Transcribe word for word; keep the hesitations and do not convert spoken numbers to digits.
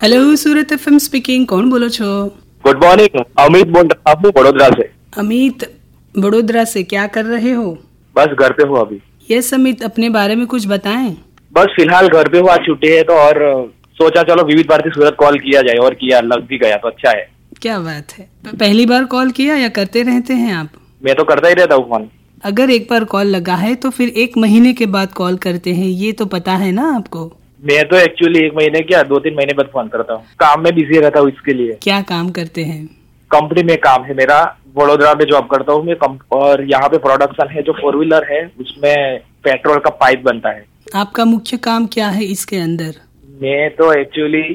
Hello सूरत FM speaking, कौन बोलो छो? गुड मॉर्निंग, अमित बोल रहा हूँ बड़ोदरा से। अमित, बड़ोदरा से क्या कर रहे हो? बस घर पे हूँ अभी। यस अमित, अपने बारे में कुछ बताएं। बस फिलहाल घर पे हूँ, आज छुट्टी है तो और सोचा चलो विविध भारती सूरत कॉल किया जाए, और किया, लग भी गया तो अच्छा है। क्या बात है, पहली बार कॉल किया या करते रहते हैं आप? मैं तो करता ही रहता हूँ फोन। अगर एक बार कॉल लगा है तो फिर एक महीने के बाद कॉल करते हैं, ये तो पता है ना आपको? मैं तो एक्चुअली एक महीने क्या दो तीन महीने बाद फोन करता हूँ, काम में बिजी रहता हूँ इसके लिए। क्या काम करते हैं? कंपनी में काम है मेरा, वडोदरा में जॉब करता हूँ मैं, और यहाँ पे प्रोडक्शन है जो फोर व्हीलर है, उसमें पेट्रोल का पाइप बनता है। आपका मुख्य काम क्या है इसके अंदर? मैं तो एक्चुअली